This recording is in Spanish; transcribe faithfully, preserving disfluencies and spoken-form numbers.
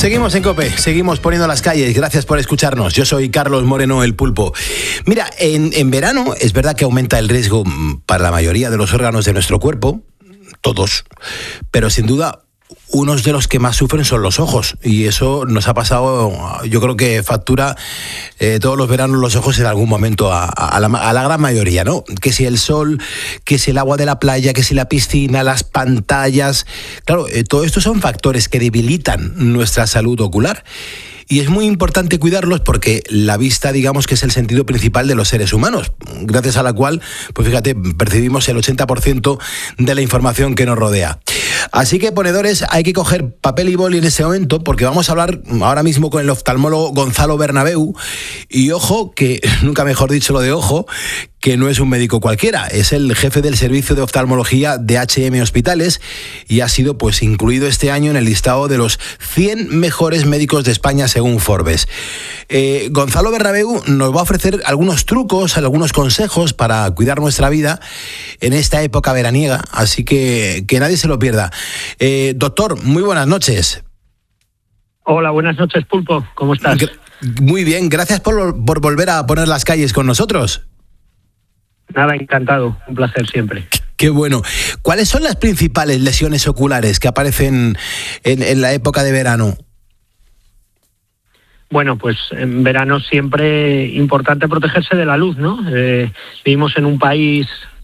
Seguimos en COPE, seguimos poniendo las calles. Gracias por escucharnos. Yo soy Carlos Moreno, el Pulpo. Mira, en, en verano es verdad que aumenta el riesgo para la mayoría de los órganos de nuestro cuerpo, todos, pero sin duda unos de los que más sufren son los ojos, y eso nos ha pasado, yo creo que factura eh, todos los veranos los ojos en algún momento a, a, la, a la gran mayoría, ¿no? Que si el sol, que si el agua de la playa, que si la piscina, las pantallas. Claro, eh, todo esto son factores que debilitan nuestra salud ocular. Y es muy importante cuidarlos porque la vista, digamos que es el sentido principal de los seres humanos, gracias a la cual, pues fíjate, percibimos el ochenta por ciento de la información que nos rodea. Así que, ponedores, hay que coger papel y boli en ese momento porque vamos a hablar ahora mismo con el oftalmólogo Gonzalo Bernabeu. Y ojo, que nunca mejor dicho lo de ojo, que no es un médico cualquiera, es el jefe del servicio de oftalmología de H M Hospitales y ha sido pues incluido este año en el listado de los cien mejores médicos de España según Forbes. Eh, Gonzalo Bernabeu nos va a ofrecer algunos trucos, algunos consejos para cuidar nuestra vida en esta época veraniega, así que que nadie se lo pierda. Eh, doctor, muy buenas noches. Hola, buenas noches, Pulpo, ¿cómo estás? Gra- muy bien, gracias por, por volver a poner las calles con nosotros. Nada, encantado, un placer siempre. Qué bueno. ¿Cuáles son las principales lesiones oculares que aparecen en, en la época de verano? Bueno, pues en verano siempre importante protegerse de la luz, ¿no? Eh, vivimos en un país